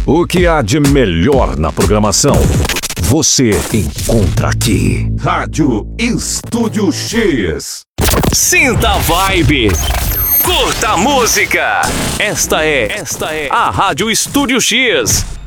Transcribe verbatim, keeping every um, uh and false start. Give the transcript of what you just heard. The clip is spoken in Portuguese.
O que há de melhor na programação, você encontra aqui. Rádio Estúdio X. Sinta a vibe. Curta a música. Esta é, esta é a Rádio Estúdio X.